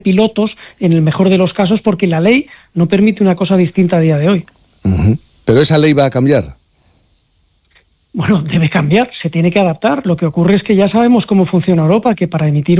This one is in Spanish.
pilotos en el mejor de los casos, porque la ley no permite una cosa distinta a día de hoy. ¿Pero esa ley va a cambiar? Bueno, debe cambiar, se tiene que adaptar. Lo que ocurre es que ya sabemos cómo funciona Europa, que para emitir